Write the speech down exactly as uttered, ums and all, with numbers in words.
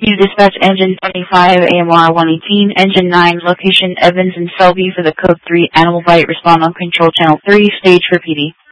You dispatch engine twenty-five A M R one eighteen, engine nine, location Evans and Selby for the code three animal bite, respond on control channel three, stage for P D.